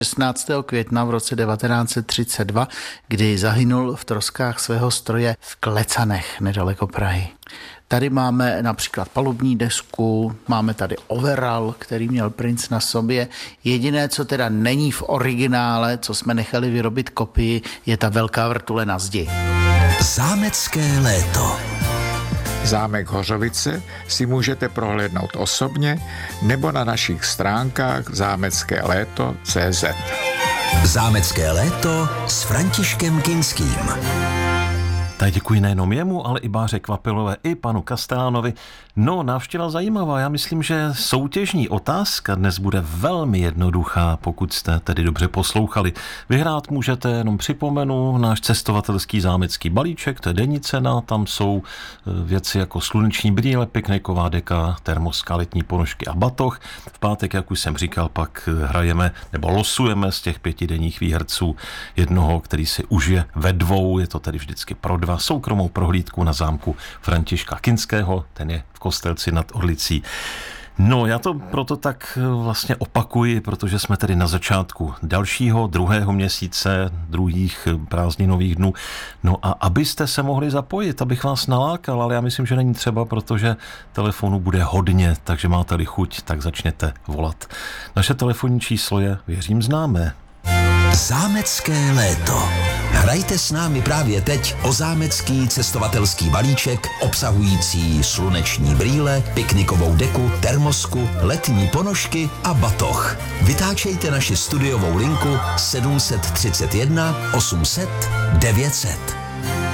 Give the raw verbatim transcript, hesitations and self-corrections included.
šestnáctého května v roce devatenáct set třicet dva, kdy zahynul v troskách svého stroje v Klecanech nedaleko Prahy. Tady máme například palubní desku, máme tady overall, který měl princ na sobě. Jediné, co teda není v originále, co jsme nechali vyrobit kopii, je ta velká vrtule na zdi. Zámecké léto. Zámek Hořovice si můžete prohlédnout osobně nebo na našich stránkách zámecké léto tečka cé zet. Zámecké léto s Františkem Kinským. Tak děkuji nejenom jemu, ale i Báře Kvapilové, i panu Kastánovi. No, návštěva zajímavá. Já myslím, že soutěžní otázka dnes bude velmi jednoduchá, pokud jste tedy dobře poslouchali. Vyhrát můžete, jenom připomenu, náš cestovatelský zámecký balíček, to je denní cena, tam jsou věci jako sluneční brýle, pikniková deka, termoska, letní ponožky a batoh. V pátek, jak už jsem říkal, pak hrajeme nebo losujeme z těch pěti denních výherců jednoho, který si užije ve dvou, je to tedy vždycky pro dva, soukromou prohlídku na zámku Františka Kinského, ten je v Kostelci nad Orlicí. No, já to proto tak vlastně opakuji, protože jsme tedy na začátku dalšího, druhého měsíce, druhých prázdninových dnů. No a abyste se mohli zapojit, abych vás nalákal, ale já myslím, že není třeba, protože telefonu bude hodně, takže máte-li chuť, tak začněte volat. Naše telefonní číslo je, věřím, známé. Zámecké léto. Hrajte s námi právě teď o zámecký cestovatelský balíček obsahující sluneční brýle, piknikovou deku, termosku, letní ponožky a batoh. Vytáčejte naši studiovou linku sedm set třicet jedna osm set devět set.